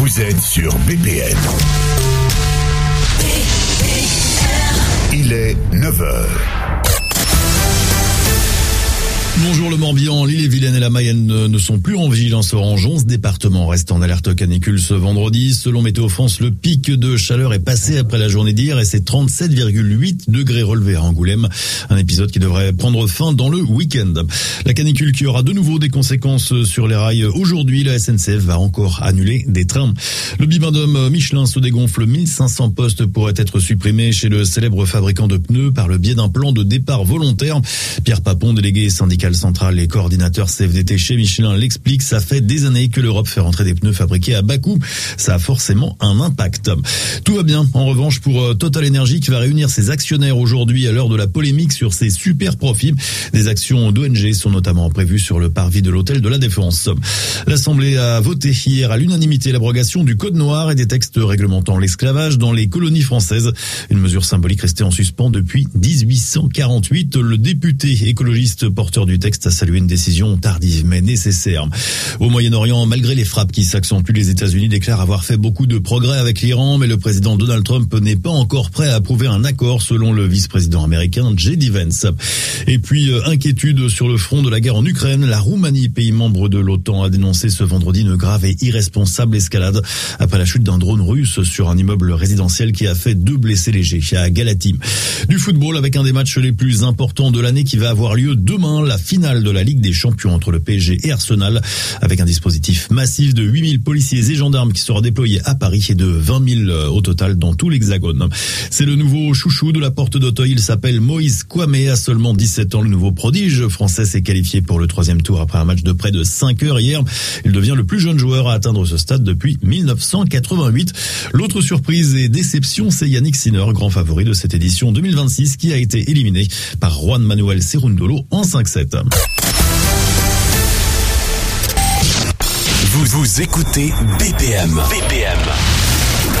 Vous êtes sur BPM. Il est 9h. Bonjour le Morbihan, l'Ille-et-Vilaine et la Mayenne ne sont plus en vigilance orange. 11 départements restent en alerte canicule ce vendredi. Selon Météo France, le pic de chaleur est passé après la journée d'hier et c'est 37,8 degrés relevés à Angoulême. Un épisode qui devrait prendre fin dans le week-end. La canicule qui aura de nouveau des conséquences sur les rails. Aujourd'hui, la SNCF va encore annuler des trains. Le bibendum Michelin se dégonfle. 1500 postes pourraient être supprimés chez le célèbre fabricant de pneus par le biais d'un plan de départ volontaire. Pierre Papon, délégué syndical central et coordinateur CFDT chez Michelin, l'explique. Ça fait des années que l'Europe fait rentrer des pneus fabriqués à bas coût. Ça a forcément un impact. Tout va bien, en revanche, pour Total Energy qui va réunir ses actionnaires aujourd'hui à l'heure de la polémique sur ses super profits. Des actions d'ONG sont notamment prévues sur le parvis de l'hôtel de la Défense. L'Assemblée a voté hier à l'unanimité l'abrogation du Code noir et des textes réglementant l'esclavage dans les colonies françaises. Une mesure symbolique restée en suspens depuis 1848. Le député écologiste porteur du texte a salué une décision tardive mais nécessaire. Au Moyen-Orient, malgré les frappes qui s'accentuent, les États-Unis déclarent avoir fait beaucoup de progrès avec l'Iran, mais le président Donald Trump n'est pas encore prêt à approuver un accord, selon le vice-président américain J.D. Vance. Et puis, inquiétude sur le front de la guerre en Ukraine. La Roumanie, pays membre de l'OTAN, a dénoncé ce vendredi une grave et irresponsable escalade après la chute d'un drone russe sur un immeuble résidentiel qui a fait 2 blessés légers à Galati. Du football avec un des matchs les plus importants de l'année qui va avoir lieu demain, la finale de la Ligue des Champions entre le PSG et Arsenal, avec un dispositif massif de 8000 policiers et gendarmes qui sera déployé à Paris et de 20 000 au total dans tout l'Hexagone. C'est le nouveau chouchou de la Porte d'Auteuil, il s'appelle Moïse Kwame, à seulement 17 ans. Le nouveau prodige français s'est qualifié pour le 3e tour après un match de près de 5 heures hier. Il devient le plus jeune joueur à atteindre ce stade depuis 1988. L'autre surprise et déception, c'est Yannick Sinner, grand favori de cette édition 2026, qui a été éliminé par Juan Manuel Cerundolo en 5-7. Vous écoutez BPM.